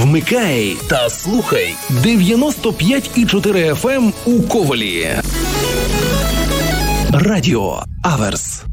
Вмикай та слухай 95,4 FM у Ковалі. Радіо Аверс.